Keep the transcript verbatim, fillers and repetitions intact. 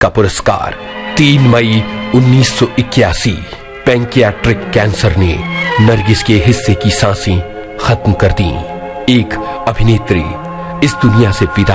का पुरस्कार। तीन मई उन्नीस सौ इक्यासी पैंक्रियाटिक कैंसर ने नरगिस के हिस्से की सांसें खत्म कर दी। एक अभिनेत्री इस दुनिया से विदा